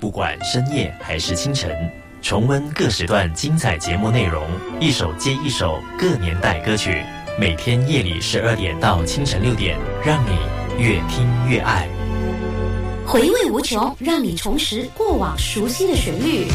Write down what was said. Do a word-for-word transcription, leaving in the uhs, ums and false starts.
不管深夜还是清晨，重温各时段精彩节目内容，一首接一首各年代歌曲。每天夜里十二点到清晨六点，让你越听越爱。 回味无穷，让你重拾过往熟悉的旋律。